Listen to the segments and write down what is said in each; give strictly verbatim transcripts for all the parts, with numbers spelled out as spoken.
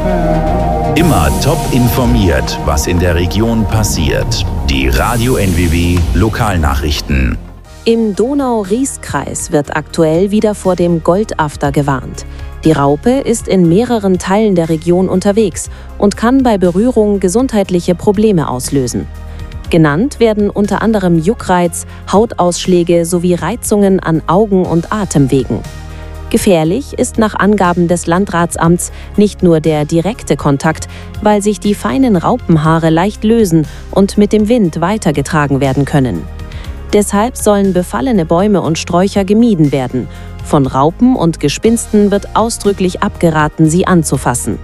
Immer top informiert, was in der Region passiert. Die Radio N W W Lokalnachrichten. Im Donau-Ries-Kreis wird aktuell wieder vor dem Goldafter gewarnt. Die Raupe ist in mehreren Teilen der Region unterwegs und kann bei Berührung gesundheitliche Probleme auslösen. Genannt werden unter anderem Juckreiz, Hautausschläge sowie Reizungen an Augen- und Atemwegen. Gefährlich ist nach Angaben des Landratsamts nicht nur der direkte Kontakt, weil sich die feinen Raupenhaare leicht lösen und mit dem Wind weitergetragen werden können. Deshalb sollen befallene Bäume und Sträucher gemieden werden. Von Raupen und Gespinsten wird ausdrücklich abgeraten, sie anzufassen.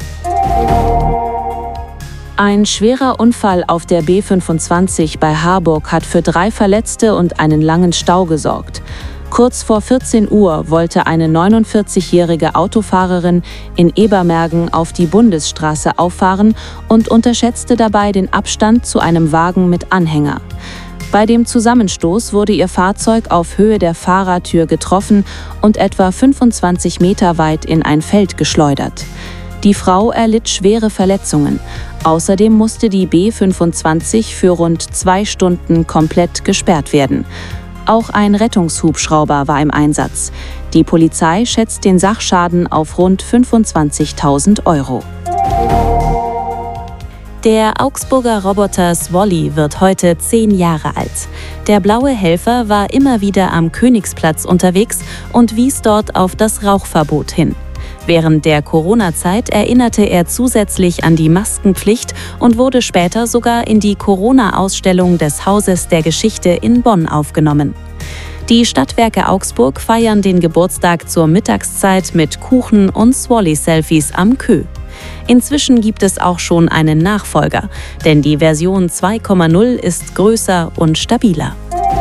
Ein schwerer Unfall auf der B fünfundzwanzig bei Harburg hat für drei Verletzte und einen langen Stau gesorgt. Kurz vor vierzehn Uhr wollte eine neunundvierzigjährige Autofahrerin in Ebermergen auf die Bundesstraße auffahren und unterschätzte dabei den Abstand zu einem Wagen mit Anhänger. Bei dem Zusammenstoß wurde ihr Fahrzeug auf Höhe der Fahrertür getroffen und etwa fünfundzwanzig Meter weit in ein Feld geschleudert. Die Frau erlitt schwere Verletzungen. Außerdem musste die B fünfundzwanzig für rund zwei Stunden komplett gesperrt werden. Auch ein Rettungshubschrauber war im Einsatz. Die Polizei schätzt den Sachschaden auf rund fünfundzwanzigtausend Euro. Der Augsburger Roboter Swally wird heute zehn Jahre alt. Der blaue Helfer war immer wieder am Königsplatz unterwegs und wies dort auf das Rauchverbot hin. Während der Corona-Zeit erinnerte er zusätzlich an die Maskenpflicht und wurde später sogar in die Corona-Ausstellung des Hauses der Geschichte in Bonn aufgenommen. Die Stadtwerke Augsburg feiern den Geburtstag zur Mittagszeit mit Kuchen und Swally-Selfies am Kö. Inzwischen gibt es auch schon einen Nachfolger, denn die Version zwei Punkt null ist größer und stabiler.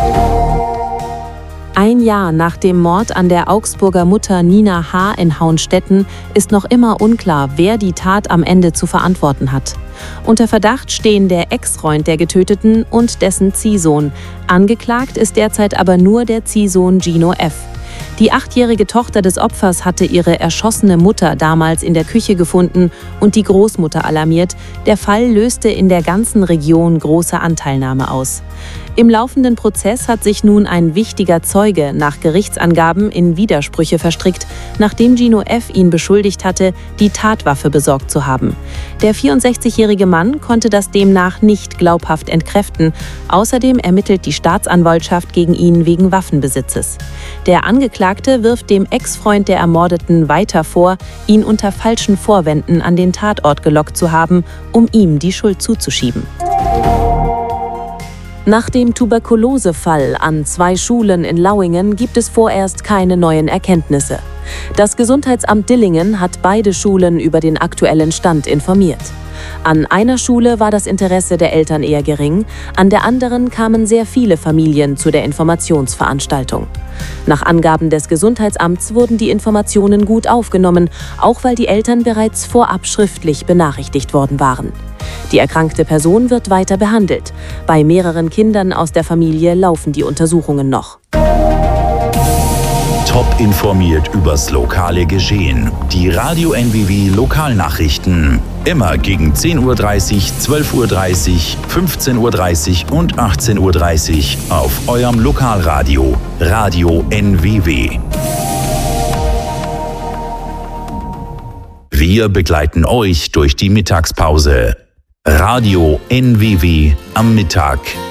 Ein Jahr nach dem Mord an der Augsburger Mutter Nina H. in Hauenstetten ist noch immer unklar, wer die Tat am Ende zu verantworten hat. Unter Verdacht stehen der Ex-Freund der Getöteten und dessen Ziehsohn. Angeklagt ist derzeit aber nur der Ziehsohn Gino F. Die achtjährige Tochter des Opfers hatte ihre erschossene Mutter damals in der Küche gefunden und die Großmutter alarmiert. Der Fall löste in der ganzen Region große Anteilnahme aus. Im laufenden Prozess hat sich nun ein wichtiger Zeuge nach Gerichtsangaben in Widersprüche verstrickt, nachdem Gino F. ihn beschuldigt hatte, die Tatwaffe besorgt zu haben. Der vierundsechzigjährige Mann konnte das demnach nicht glaubhaft entkräften. Außerdem ermittelt die Staatsanwaltschaft gegen ihn wegen Waffenbesitzes. Der Angeklagte wirft dem Ex-Freund der Ermordeten weiter vor, ihn unter falschen Vorwänden an den Tatort gelockt zu haben, um ihm die Schuld zuzuschieben. Nach dem Tuberkulosefall an zwei Schulen in Lauingen gibt es vorerst keine neuen Erkenntnisse. Das Gesundheitsamt Dillingen hat beide Schulen über den aktuellen Stand informiert. An einer Schule war das Interesse der Eltern eher gering, an der anderen kamen sehr viele Familien zu der Informationsveranstaltung. Nach Angaben des Gesundheitsamts wurden die Informationen gut aufgenommen, auch weil die Eltern bereits vorab schriftlich benachrichtigt worden waren. Die erkrankte Person wird weiter behandelt. Bei mehreren Kindern aus der Familie laufen die Untersuchungen noch. Top informiert übers lokale Geschehen. Die Radio N W W Lokalnachrichten. Immer gegen zehn Uhr dreißig, zwölf Uhr dreißig, fünfzehn Uhr dreißig und achtzehn Uhr dreißig auf eurem Lokalradio. Radio N W W. Wir begleiten euch durch die Mittagspause. Radio N W W am Mittag.